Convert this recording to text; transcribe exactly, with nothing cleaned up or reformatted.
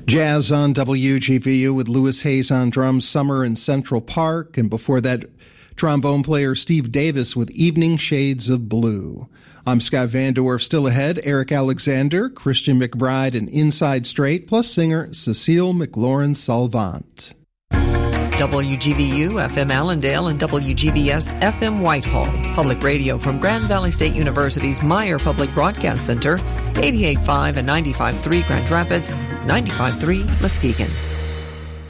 Jazz on W G V U with Louis Hayes on drums, Summer in Central Park, and before that, trombone player Steve Davis with Evening Shades of Blue. I'm Scott Van Dorf. Still ahead, Eric Alexander, Christian McBride, and Inside Straight, plus singer Cecile McLaurin-Salvant. W G V U F M Allendale and W G V S F M Whitehall. Public radio from Grand Valley State University's Meyer Public Broadcast Center, eighty-eight point five and ninety-five point three Grand Rapids, ninety-five point three Muskegon.